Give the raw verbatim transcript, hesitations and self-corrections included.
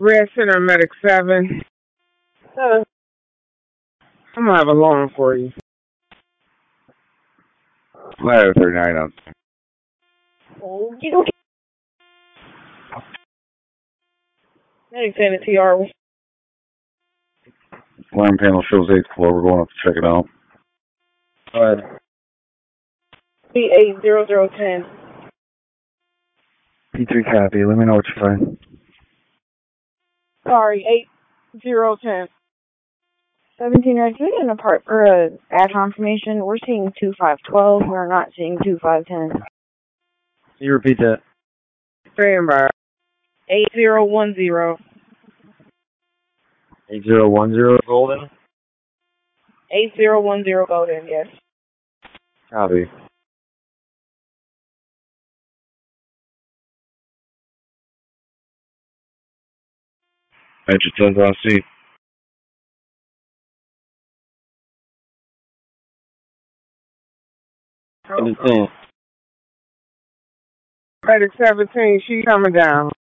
Red Center Medic seven. Uh, I'm gonna have a alarm for you. Ladder thirty-nine out. Okie dokie. Medic ten at T R. Alarm panel shows eighth floor. We're going up to check it out. Go ahead. P eight zero zero ten. P three copy. Let me know what you find. Sorry, eight zero ten. seventeen right, can we get an apart or a ad confirmation? We're seeing two five twelve. We're not seeing two five ten. Can you repeat that? Stand by. eight zero one zero. eight zero one zero Golden? eight zero one zero Golden, yes. Copy. Metro ten, Class C. ten. Medic seventeen, she coming down.